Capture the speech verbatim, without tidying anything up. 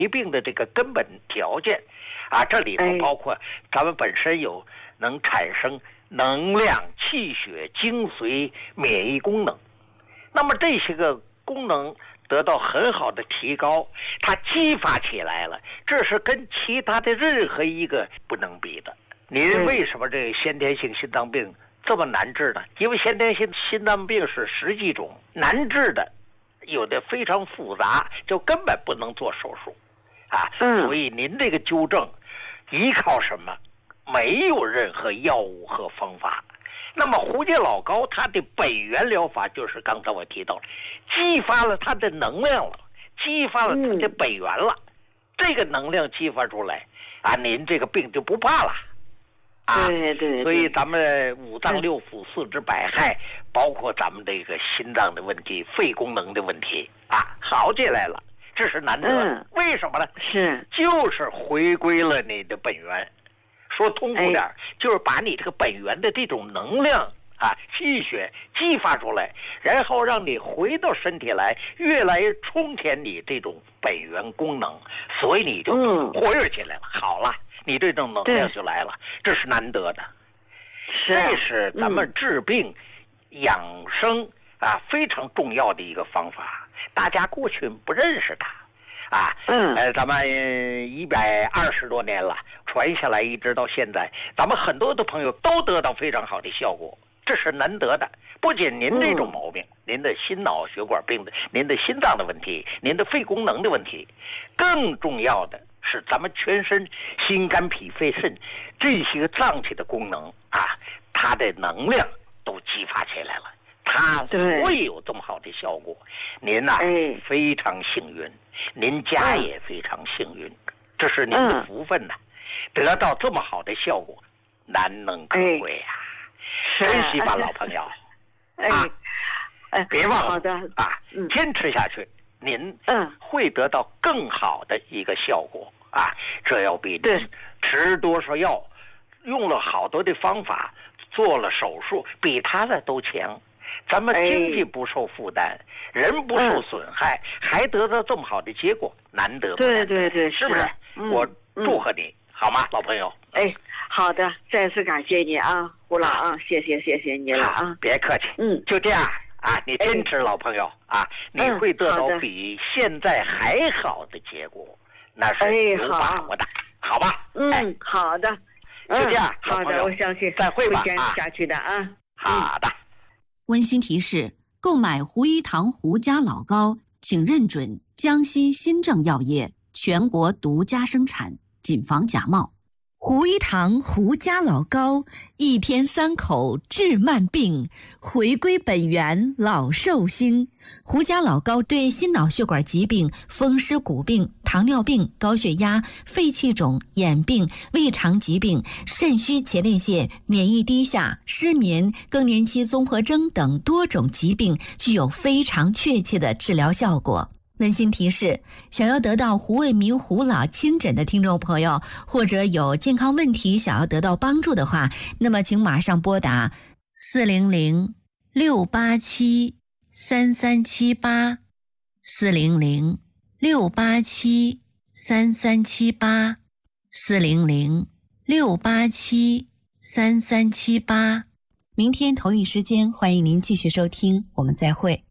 疾病的这个根本条件啊，这里头包括咱们本身有能产生能量、气血、精髓、免疫功能，那么这些个功能得到很好的提高，它激发起来了，这是跟其他的任何一个不能比的。您为什么这个先天性心脏病这么难治呢？因为先天性心脏病是十几种，难治的有的非常复杂，就根本不能做手术啊。所以您这个纠正依靠什么？没有任何药物和方法。那么胡芥老膏它的本源疗法就是刚才我提到了，激发了它的能量了，激发了它的本源了、嗯、这个能量激发出来啊，您这个病就不怕了啊。 对 对, 对。 所以咱们五脏六腑四肢百骸、嗯、包括咱们这个心脏的问题、肺功能的问题啊，好起来了，这是难得、嗯、为什么呢？ 是就是回归了你的本源。说通俗点、哎、就是把你这个本源的这种能量啊、气血激发出来，然后让你回到身体来，越来越充填你这种本源功能，所以你就活跃起来了、嗯、好了，你这种能量就来了，这是难得的。 是这是咱们治病、嗯、养生啊非常重要的一个方法，大家过去不认识它啊， 嗯， 呃，咱们一百二十多年了，传下来一直到现在，咱们很多的朋友都得到非常好的效果，这是难得的。不仅您这种毛病，嗯、您的心脑血管病的，您的心脏的问题，您的肺功能的问题，更重要的是咱们全身心肝脾肺肾这些脏器的功能啊，它的能量都激发起来了。它会有这么好的效果，您呐、啊哎、非常幸运，您家也非常幸运，嗯、这是您的福分呐、啊嗯，得到这么好的效果，难能可贵呀、啊！珍惜吧，老朋友， 哎， 啊， 哎， 别忘了好的啊， 嗯、 坚持下去，您嗯会得到更好的一个效果啊！这要比您吃多少药，用了好多的方法，做了手术，比他的都强。咱们经济不受负担、哎，人不受损害、嗯，还得到这么好的结果，难得不难得？ 对对对， 是不是？ 嗯、 我祝贺你、嗯，好吗，老朋友？ 哎，好的，再次感谢你啊，胡老啊，谢谢谢谢你了啊， 别客气， 嗯， 就这样啊，你坚持，老朋友、哎、啊，你会得到比现在还好的结果，嗯、那是有把握的、哎，好吧？ 嗯， 哎、 好的， 就这样， 嗯、好的，我相信再会吧， 会坚持下去的啊， 啊好的。 温馨提示：购买胡一堂胡家老膏，请认准江西新政药业全国独家生产，谨防假冒。胡一堂胡家老膏，一天三口治慢病，回归本源老寿星。胡家老膏对心脑血管疾病、风湿骨病、糖尿病、高血压、肺气肿、眼病、胃肠疾病、肾虚前列腺、免疫低下、失眠、更年期综合征等多种疾病具有非常确切的治疗效果。温馨提示：想要得到胡卫民胡老亲诊的听众朋友，或者有健康问题想要得到帮助的话，那么请马上拨打四零零六八七三三七八四零零六八七三三七八四零零六八七三三七八。明天同一时间，欢迎您继续收听，我们再会。